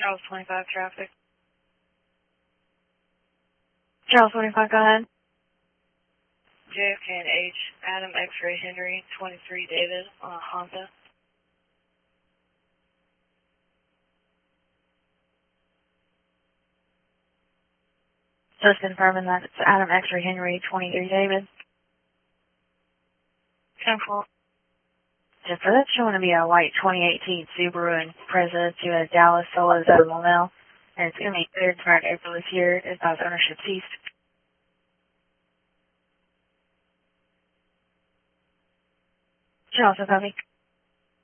Charles 25 traffic. Charles 25, go ahead. JFK and H, Adam X-Ray Henry, 23 David, Honda. Just confirming that it's Adam X-Ray Henry, 23 David. 10-4. Just for that's showing to be a white 2018 Subaru Impreza to a Dallas Solos out of Monell. And it's going to be cleared for April this year as ownership ceased. Charles, copy.